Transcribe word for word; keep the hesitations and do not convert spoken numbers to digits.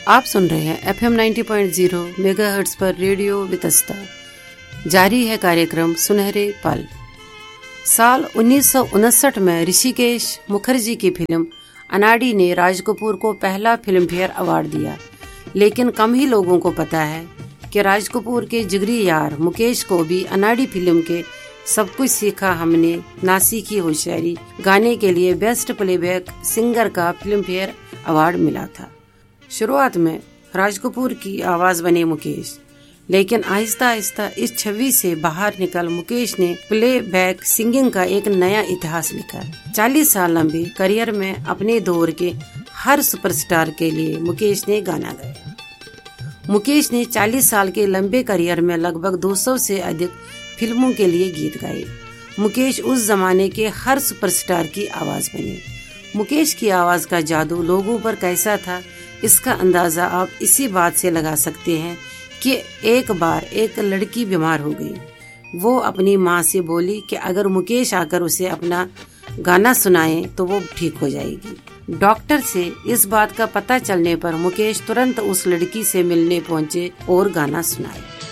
आप सुन रहे हैं एफ एम नब्बे पॉइंट ज़ीरो मेगाहर्ट्ज पर रेडियो वितस्ता। जारी है कार्यक्रम सुनहरे पल। साल उन्नीस सौ उनसठ में ऋषिकेश मुखर्जी की फिल्म अनाड़ी ने राज कपूर को पहला फिल्म फेयर अवार्ड दिया, लेकिन कम ही लोगों को पता है कि राज कपूर के जिगरी यार मुकेश को भी अनाड़ी फिल्म के सब कुछ सीखा हमने ना सीखी होशियारी गाने के लिए बेस्ट प्लेबैक सिंगर का फिल्म फेयर अवार्ड मिला था। शुरुआत में राज कपूर की आवाज बने मुकेश, लेकिन आहिस्ता आहिस्ता इस छवि से बाहर निकल मुकेश ने प्लेबैक सिंगिंग का एक नया इतिहास लिखा। चालीस साल लंबे करियर में अपने दौर के हर सुपरस्टार के लिए मुकेश ने गाना गाया। मुकेश ने चालीस साल के लंबे करियर में लगभग दो सौ से अधिक फिल्मों के लिए गीत गाए। मुकेश उस जमाने के हर सुपरस्टार की आवाज बने। मुकेश की आवाज का जादू लोगों पर कैसा था, इसका अंदाजा आप इसी बात से लगा सकते हैं कि एक बार एक लड़की बीमार हो गई। वो अपनी माँ से बोली कि अगर मुकेश आकर उसे अपना गाना सुनाए तो वो ठीक हो जाएगी। डॉक्टर से इस बात का पता चलने पर मुकेश तुरंत उस लड़की से मिलने पहुँचे और गाना सुनाए।